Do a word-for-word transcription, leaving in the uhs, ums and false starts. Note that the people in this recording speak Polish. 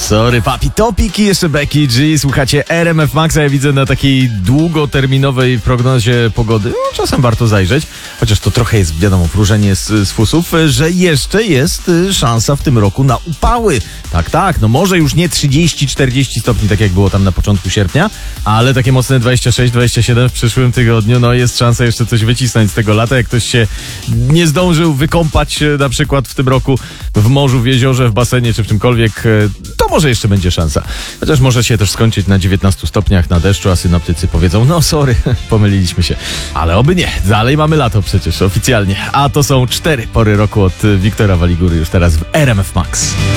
Sorry, papi, Topik i jeszcze Becky G. Słuchacie R M F Maxa, ja widzę na takiej długoterminowej prognozie pogody. No, czasem warto zajrzeć, chociaż to trochę jest, wiadomo, wróżenie z, z fusów, że jeszcze jest szansa w tym roku na upały. Tak, tak, no może już nie trzydzieści czterdzieści stopni, tak jak było tam na początku sierpnia, ale takie mocne dwadzieścia sześć dwadzieścia siedem w przyszłym tygodniu, no jest szansa jeszcze coś wycisnąć z tego lata. Jak ktoś się nie zdążył wykąpać na przykład w tym roku w morzu, w jeziorze, w basenie czy w czymkolwiek, to może jeszcze będzie szansa. Chociaż może się też skończyć na dziewiętnastu stopniach na deszczu, a synoptycy powiedzą, no sorry, pomyliliśmy się. Ale oby nie, dalej mamy lato przecież oficjalnie. A to są cztery pory roku od Wiktora Waligury już teraz w R M F Max.